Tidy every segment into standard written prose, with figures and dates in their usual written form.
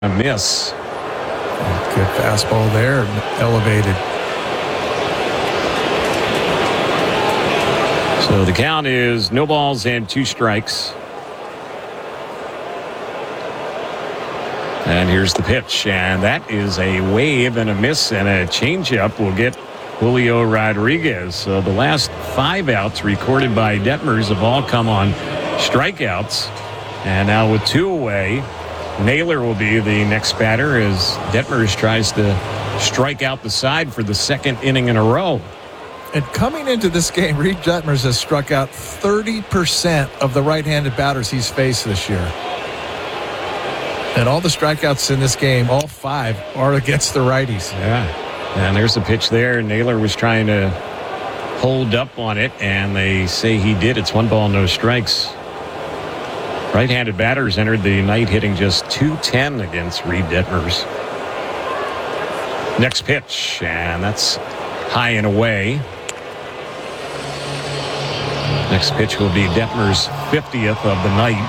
A miss. Good fastball there, elevated. So the count is no balls and 2 strikes. And here's the pitch, and that is a wave and a miss, and a changeup will get Julio Rodriguez. So the last 5 outs recorded by Detmers have all come on strikeouts. And now with 2 away, Naylor will be the next batter as Detmers tries to strike out the side for the 2nd inning in a row. And coming into this game, Reed Detmers has struck out 30% of the right-handed batters he's faced this year. And all the strikeouts in this game, all 5 are against the righties. Yeah. And there's the pitch there. Naylor was trying to hold up on it, and they say he did. It's 1 ball, no strikes. Right-handed batters entered the night hitting just .210 against Reed Detmers. Next pitch, and that's high and away. Next pitch will be Detmers' 50th of the night.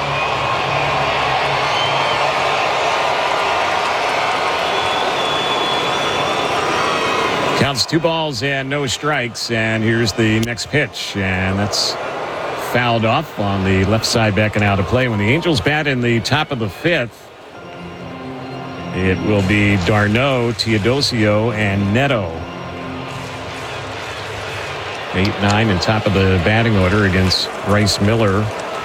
Counts 2 balls and no strikes, and here's the next pitch, and that's fouled off on the left side, backing out of play. When the Angels bat in the top of the 5th, it will be d'Arnaud, Teodosio, and Neto. 8-9 in top of the batting order against Bryce Miller.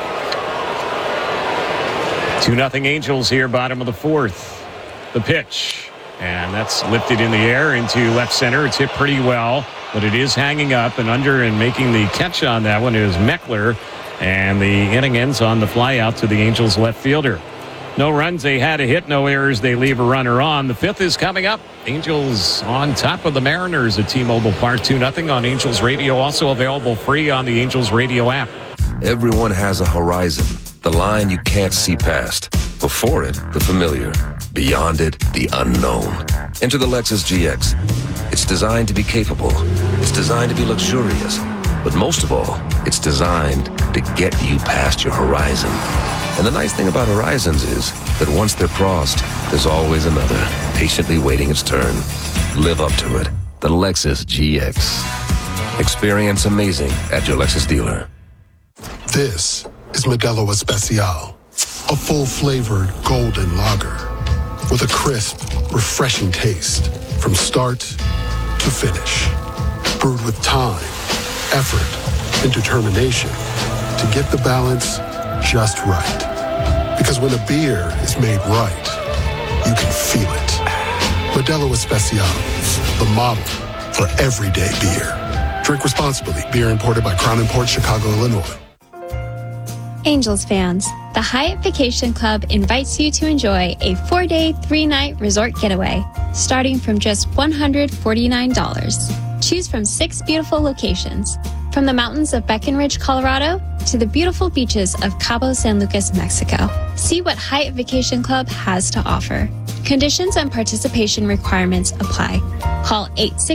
2-0 Angels here, bottom of the 4th. The pitch, and that's lifted in the air into left center. It's hit pretty well, but it is hanging up and under, and making the catch on that one is Meckler, and the inning ends on the fly out to the Angels left fielder. No runs, they had a hit. No errors, they leave a runner on. The 5th is coming up. Angels on top of the Mariners at T-Mobile Park, 2-0 on Angels Radio. Also available free on the Angels Radio app. Everyone has a horizon, the line you can't see past. Before it, the familiar. Beyond it, the unknown. Enter the Lexus GX. It's designed to be capable. It's designed to be luxurious. But most of all, it's designed to get you past your horizon. And the nice thing about horizons is that once they're crossed, there's always another, patiently waiting its turn. Live up to it. The Lexus GX. Experience amazing at your Lexus dealer. This is Modelo Especial, a full-flavored golden lager with a crisp, refreshing taste from start to finish. Brewed with time, effort, and determination to get the balance just right. Because when a beer is made right, you can feel it. Modelo Especial, the model for everyday beer. Drink responsibly. Beer imported by Crown Imports, Chicago, Illinois. Angels fans, the Hyatt Vacation Club invites you to enjoy a 4-day, 3-night resort getaway, starting from just $149. Choose from 6 beautiful locations, from the mountains of Breckenridge, Colorado, to the beautiful beaches of Cabo San Lucas, Mexico. See what Hyatt Vacation Club has to offer. Conditions and participation requirements apply. Call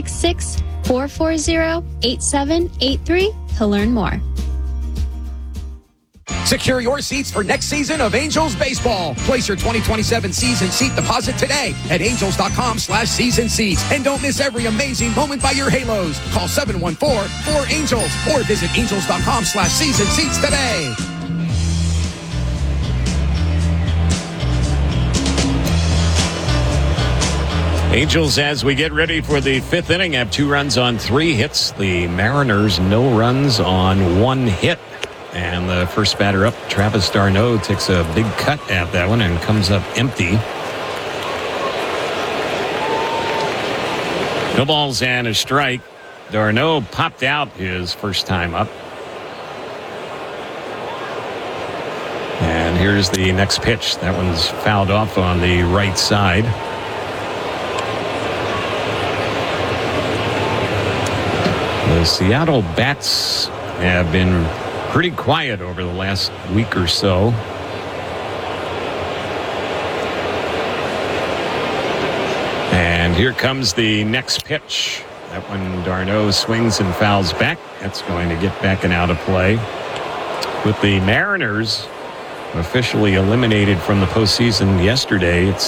866-440-8783 to learn more. Secure your seats for next season of Angels Baseball. Place your 2027 season seat deposit today at angels.com/season seats. And don't miss every amazing moment by your Halos. Call 714-4ANGELS or visit angels.com/season seats today. Angels, as we get ready for the 5th inning, have 2 runs on 3 hits. The Mariners, no runs on 1 hit. And the first batter up, Travis d'Arnaud, takes a big cut at that one and comes up empty. No balls and a strike. d'Arnaud popped out his first time up. And here's the next pitch. That one's fouled off on the right side. The Seattle Bats have been pretty quiet over the last week or so. And here comes the next pitch. That one, d'Arnaud swings and fouls back. That's going to get back and out of play. With the Mariners officially eliminated from the postseason yesterday. It's